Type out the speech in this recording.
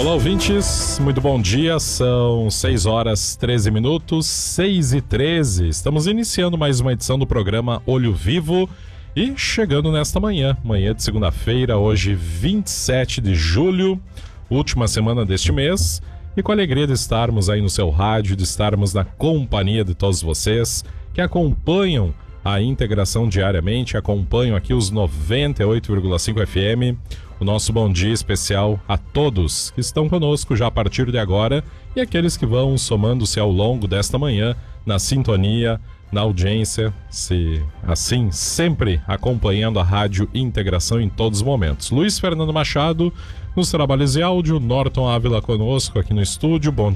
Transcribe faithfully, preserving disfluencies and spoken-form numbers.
Olá, ouvintes, muito bom dia, são seis horas treze minutos, seis e treze. Estamos iniciando mais uma edição do programa Olho Vivo e chegando nesta manhã, manhã de segunda-feira, hoje vinte e sete de julho, última semana deste mês, e com a alegria de estarmos aí no seu rádio, de estarmos na companhia de todos vocês que acompanham a integração diariamente, acompanham aqui os noventa e oito vírgula cinco F M. O nosso bom dia especial a todos que estão conosco já a partir de agora e aqueles que vão somando-se ao longo desta manhã na sintonia, na audiência, se assim, sempre acompanhando a Rádio Integração em todos os momentos. Luiz Fernando Machado nos trabalhos de áudio, Norton Ávila conosco aqui no estúdio. Bom